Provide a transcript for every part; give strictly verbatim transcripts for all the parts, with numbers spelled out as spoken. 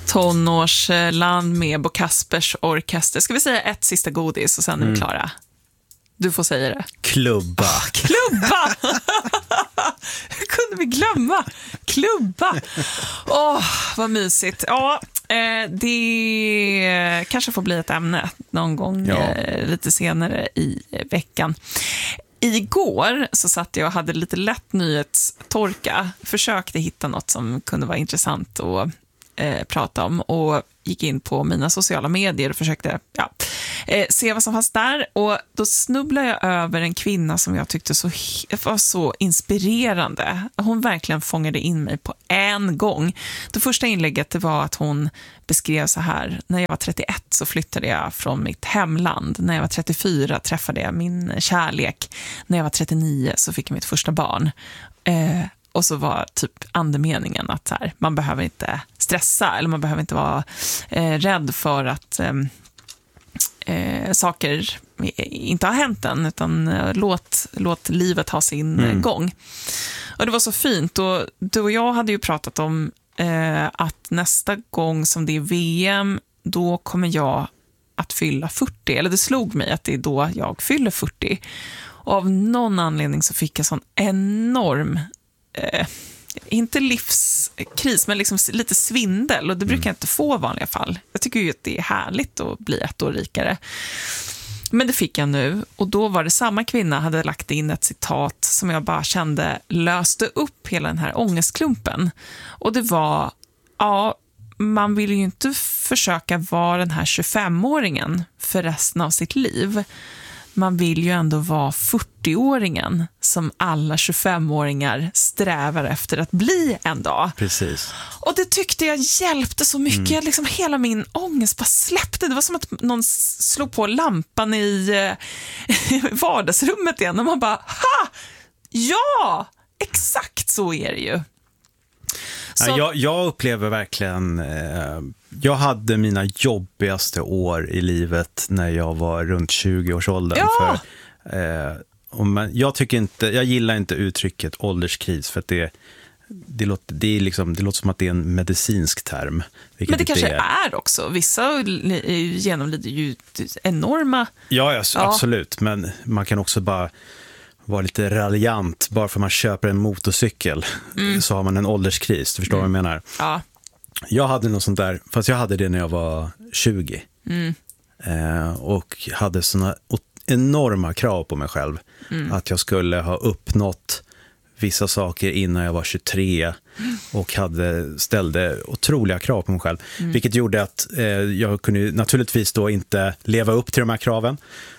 Tonårsland med Bo Kaspers orkester. Ska vi säga ett sista godis och sen är vi klara? Du får säga det. Klubba. Ah, klubba! Hur kunde vi glömma? Klubba! Åh, oh, vad mysigt. Ja, eh, det kanske får bli ett ämne någon gång ja. eh, lite senare i veckan. Igår så satt jag och hade lite lätt nyhetstorka. Försökte hitta något som kunde vara intressant att eh, prata om och gick in på mina sociala medier och försökte ja, eh, se vad som fanns där. Och då snubblade jag över en kvinna som jag tyckte så, var så inspirerande. Hon verkligen fångade in mig på en gång. Det första inlägget det var att hon beskrev så här: när jag var trettioett så flyttade jag från mitt hemland. När jag var trettiofyra träffade jag min kärlek. När jag var trettionio så fick jag mitt första barn. Eh, Och så var typ andemeningen att så här, man behöver inte stressa eller man behöver inte vara eh, rädd för att eh, eh, saker inte har hänt än, utan eh, låt, låt livet ha sin mm. gång. Och det var så fint. Och du och jag hade ju pratat om eh, att nästa gång som det är V M, då kommer jag att fylla fyrtio. Eller det slog mig att det är då jag fyller fyrtio. Och av någon anledning så fick jag sån enorm Eh, inte livskris, men liksom lite svindel. Och det brukar jag inte få i vanliga fall. Jag tycker ju att det är härligt att bli ett år rikare. Men det fick jag nu. Och då var det samma kvinna hade lagt in ett citat som jag bara kände löste upp hela den här ångestklumpen. Och det var, ja, man vill ju inte försöka vara den här tjugofemåringen för resten av sitt liv. Man vill ju ändå vara fyrtioåringen som alla tjugofemåringar strävar efter att bli en dag. Precis. Och det tyckte jag hjälpte så mycket. Mm. Liksom hela min ångest bara släppte. Det var som att någon slog på lampan i eh, vardagsrummet igen. Och man bara, ha! Ja! Exakt så är det ju. Så... Jag, jag upplever verkligen... Eh, jag hade mina jobbigaste år i livet när jag var runt tjugo-årsåldern. Ja! För, eh, och man, jag, tycker inte, jag gillar inte uttrycket ålderskris för att det, det, låter, det, är liksom, det låter som att det är en medicinsk term. Men det kanske är. är också. Vissa genomlider ju enorma... Ja, ja, absolut. Ja. Men man kan också bara... var lite raljant. Bara för man köper en motorcykel mm. så har man en ålderskris. Du förstår mm. vad jag menar? Ja. Jag hade något sånt där, fast jag hade det när jag var tjugo. Mm. Eh, och hade såna enorma krav på mig själv. Mm. Att jag skulle ha uppnått vissa saker innan jag var tjugotre. Mm. Och hade, ställde otroliga krav på mig själv. Mm. Vilket gjorde att eh, jag kunde naturligtvis då inte leva upp till de här kraven.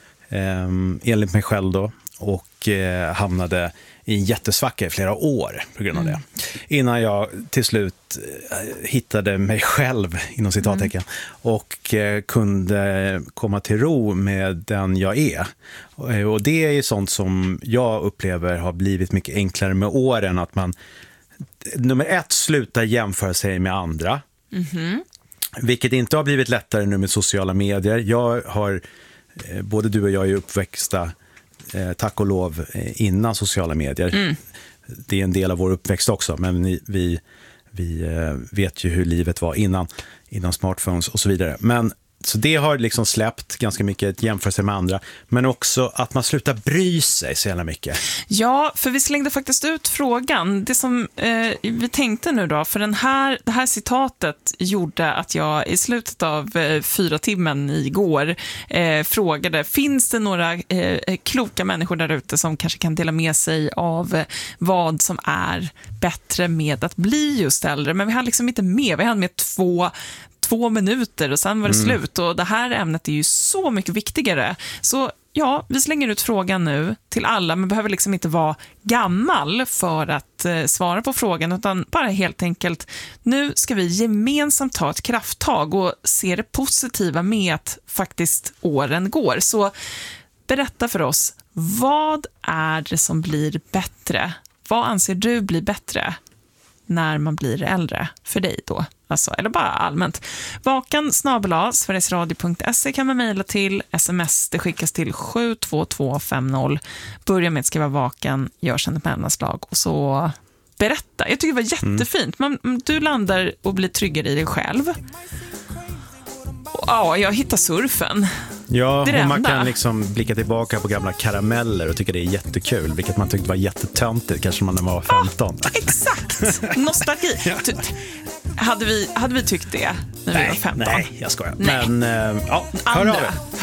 Eh, enligt mig själv då. Och eh, hamnade i en jättesvacka i flera år på grund av mm. det. Innan jag till slut eh, hittade mig själv inom citattecken mm. och eh, kunde komma till ro med den jag är. Och, och det är ju sånt som jag upplever har blivit mycket enklare med åren. Att man, nummer ett, slutar jämföra sig med andra. Mm-hmm. Vilket inte har blivit lättare nu med sociala medier. Jag har, eh, både du och jag är uppväxta Eh, tack och lov eh, innan sociala medier. Mm. Det är en del av vår uppväxt också, men vi, vi, vi eh, vet ju hur livet var innan, innan smartphones och så vidare. Men så det har liksom släppt ganska mycket jämförelse med andra, men också att man slutar bry sig så jävla mycket. Ja, för vi slängde faktiskt ut frågan. Det som eh, vi tänkte nu då, för den här, det här citatet gjorde att jag i slutet av eh, fyra timmen igår eh, frågade, finns det några eh, kloka människor där ute som kanske kan dela med sig av eh, vad som är bättre med att bli just äldre? Men vi hade liksom inte med, vi hade med två två minuter och sen var det mm. slut. Och det här ämnet är ju så mycket viktigare. Så ja, vi slänger ut frågan nu till alla. Man behöver liksom inte vara gammal för att eh, svara på frågan, utan bara helt enkelt, nu ska vi gemensamt ta ett krafttag och se det positiva med att faktiskt åren går. Så berätta för oss, vad är det som blir bättre? Vad anser du blir bättre när man blir äldre för dig då? Alltså, eller bara allmänt. Vakan snabel-a sverigesradio punkt se kan man mejla till. Sms, det skickas till sju två två fem noll. Börja med att skriva vakan, gör sedan ett mellanslag och så berätta. Jag tycker det var jättefint. Man, du landar och blir tryggare i dig själv. Och, ja, jag hittar surfen. Ja, det är det och man enda. kan liksom blicka tillbaka på gamla karameller och tycka det är jättekul, vilket man tyckte var jättetöntigt, kanske man när man var femton. Ja, exakt. Nostalgi. Ty- Hade vi, hade vi tyckt det när vi var Nej, femton? nej, jag skojar. Nej. Men, eh, ja, hör Andra. av er.